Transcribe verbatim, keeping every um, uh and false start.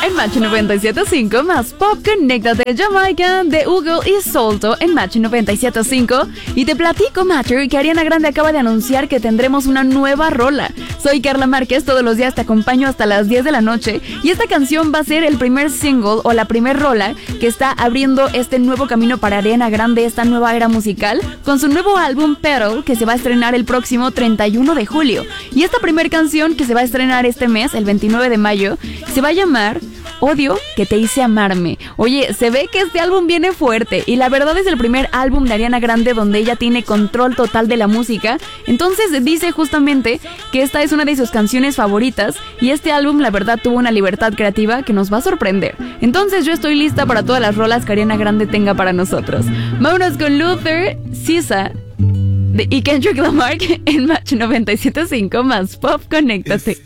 en Match noventa y siete punto cinco, más pop, conéctate, Jamaica, de Hugo y Solto en Match noventa y siete punto cinco. Y te platico, Matcher, que Ariana Grande acaba de anunciar que tendremos una nueva rola. Soy Carla Márquez, todos los días te acompaño hasta las diez de la noche. Y esta canción va a ser el primer single o la primer rola que está abriendo este nuevo camino para Ariana Grande, esta nueva era musical, con su nuevo álbum Petal, que se va a estrenar el próximo treinta y uno de julio. Y esta primera canción que se va a estrenar este mes, el veintinueve de mayo, se va a llamar Odio que te hice amarme. Oye, se ve que este álbum viene fuerte y la verdad es el primer álbum de Ariana Grande donde ella tiene control total de la música. Entonces dice justamente que esta es una de sus canciones favoritas y este álbum la verdad tuvo una libertad creativa que nos va a sorprender. Entonces yo estoy lista para todas las rolas que Ariana Grande tenga para nosotros. Vámonos con Luther, Sisa y Kendrick Lamar en Match noventa y siete punto cinco, más pop, conéctate.